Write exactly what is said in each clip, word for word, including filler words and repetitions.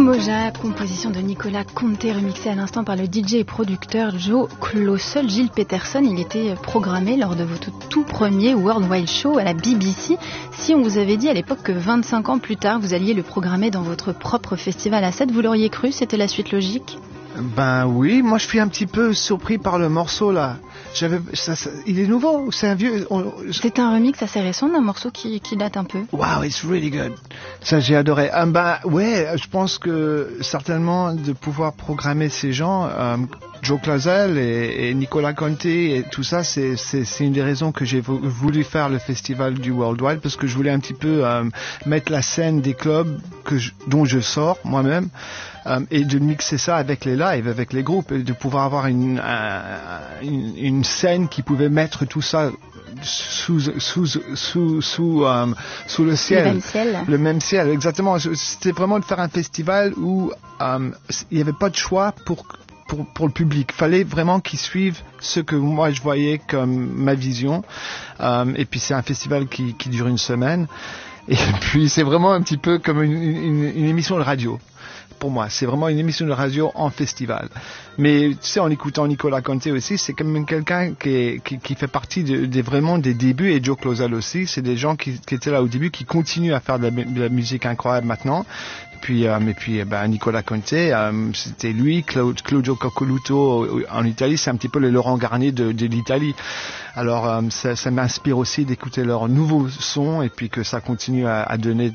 Umoja, composition de Nicolas Conte, remixée à l'instant par le D J et producteur Joe Clossel. Gilles Peterson, il était programmé lors de votre tout premier World Wide Show à la B B C. Si on vous avait dit à l'époque que vingt-cinq ans plus tard, vous alliez le programmer dans votre propre festival à sept, vous l'auriez cru? C'était la suite logique? Ben oui, moi je suis un petit peu surpris par le morceau là. J'avais, ça, ça, il est nouveau, c'est un vieux. On... C'est un remix assez récent d'un morceau qui, qui date un peu. Wow, it's really good. Ça j'ai adoré. Um, ben ouais, je pense que certainement de pouvoir programmer ces gens, um, Joe Clossel et, et Nicolas Conte et tout ça, c'est, c'est, c'est une des raisons que j'ai voulu faire le festival du Worldwide, parce que je voulais un petit peu um, mettre la scène des clubs que je, dont je sors moi-même. Um, et de mixer ça avec les lives, avec les groupes, et de pouvoir avoir une, un, une, une scène qui pouvait mettre tout ça sous, sous, sous, sous, um, sous le ciel. Le même ciel. Le même ciel, exactement. C'était vraiment de faire un festival où um, il n'y avait pas de choix pour, pour, pour le public. Il fallait vraiment qu'ils suivent ce que moi je voyais comme ma vision. Um, et puis c'est un festival qui, qui dure une semaine. Et puis c'est vraiment un petit peu comme une, une, une émission de radio. Pour moi, c'est vraiment une émission de radio en festival. Mais tu sais, en écoutant Nicolas Conte aussi, c'est quand même quelqu'un qui, est, qui, qui fait partie de, de vraiment des débuts, et Joe Clossel aussi. C'est des gens qui, qui étaient là au début, qui continuent à faire de la, de la musique incroyable maintenant. Et puis, euh, et puis ben, Nicolas Conte, euh, c'était lui, Claude, Claudio Coccoluto en Italie, c'est un petit peu le Laurent Garnier de, de l'Italie. Alors, euh, ça, ça m'inspire aussi d'écouter leurs nouveaux sons, et puis que ça continue à, à donner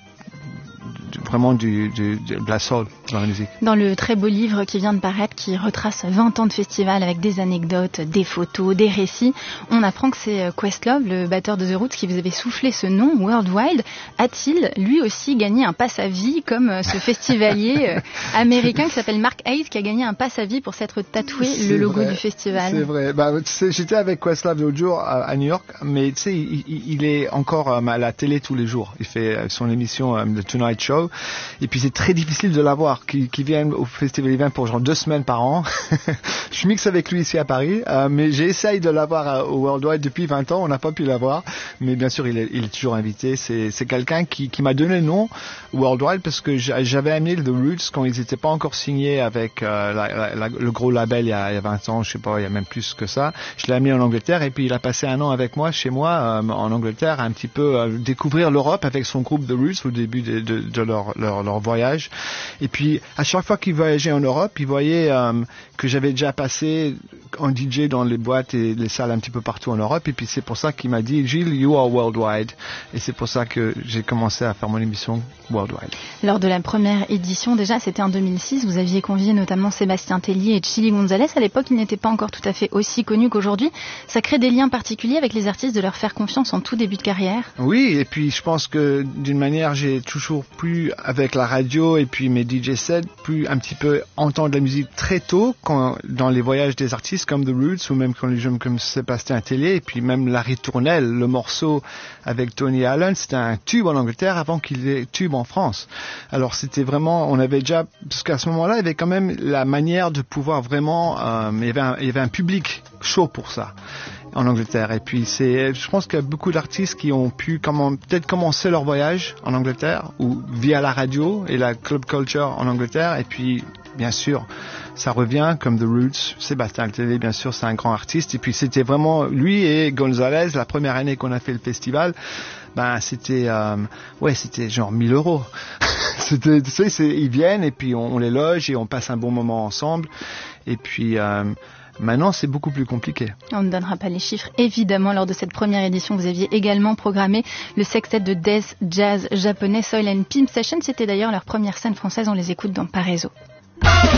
vraiment du, du, de la soul dans la musique. Dans le très beau livre qui vient de paraître, qui retrace vingt ans de festival avec des anecdotes, des photos, des récits, on apprend que c'est Questlove, le batteur de The Roots, qui vous avait soufflé ce nom, Worldwide. A-t-il lui aussi gagné un pass à vie comme ce festivalier américain qui s'appelle Mark Hayes, qui a gagné un pass à vie pour s'être tatoué c'est le logo vrai, du festival? C'est vrai. Bah, tu sais, j'étais avec Questlove l'autre jour à, à New York, mais tu sais, il, il, il est encore um, à la télé tous les jours. Il fait uh, son émission um, The Tonight Show. Et puis c'est très difficile de l'avoir, qui, qui vient au festival, il vient pour genre deux semaines par an. Je mixe avec lui ici à Paris, euh, mais j'essaye de l'avoir à, au Worldwide depuis vingt ans, on n'a pas pu l'avoir, mais bien sûr il est, il est toujours invité. C'est, c'est quelqu'un qui, qui m'a donné le nom Worldwide parce que j'avais amené The Roots quand ils n'étaient pas encore signés avec euh, la, la, le gros label il y, a, il y a vingt ans, je sais pas, il y a même plus que ça. Je l'ai amené en Angleterre et puis il a passé un an avec moi chez moi euh, en Angleterre, un petit peu euh, découvrir l'Europe avec son groupe The Roots au début de, de, de leur Leur, leur voyage. Et puis à chaque fois qu'il voyageait en Europe, il voyait euh, que j'avais déjà passé en D J dans les boîtes et les salles un petit peu partout en Europe. Et puis c'est pour ça qu'il m'a dit, Gilles, you are worldwide. Et c'est pour ça que j'ai commencé à faire mon émission Worldwide. Lors de la première édition, déjà c'était en deux mille six, vous aviez convié notamment Sébastien Tellier et Chili Gonzalez. À l'époque, ils n'étaient pas encore tout à fait aussi connus qu'aujourd'hui. Ça crée des liens particuliers avec les artistes, de leur faire confiance en tout début de carrière? Oui, et puis je pense que d'une manière, j'ai toujours pu, avec la radio et puis mes D J sets, pu un petit peu entendre la musique très tôt quand, dans les voyages des artistes comme The Roots ou même quand les jeunes comme Sébastien Tellier, et puis même Larry Tournell, le morceau avec Tony Allen, c'était un tube en Angleterre avant qu'il ait tube en France. Alors c'était vraiment, on avait déjà, parce qu'à ce moment-là, il y avait quand même la manière de pouvoir vraiment, euh, il y avait un, il y avait un public chaud pour ça en Angleterre. Et puis c'est, je pense qu'il y a beaucoup d'artistes qui ont pu comment, peut-être commencer leur voyage en Angleterre ou via la radio et la club culture en Angleterre. Et puis bien sûr, ça revient comme The Roots. Sébastien Tellier, bien sûr, c'est un grand artiste. Et puis c'était vraiment lui et Gonzalez, la première année qu'on a fait le festival. Ben c'était, euh, ouais, c'était genre mille euros. C'était, tu sais, c'est, ils viennent et puis on, on les loge et on passe un bon moment ensemble. Et puis euh, maintenant, c'est beaucoup plus compliqué. On ne donnera pas les chiffres. Évidemment, lors de cette première édition, vous aviez également programmé le sextet de death jazz japonais Soil and Pimp Session. C'était d'ailleurs leur première scène française. On les écoute dans Paraiso.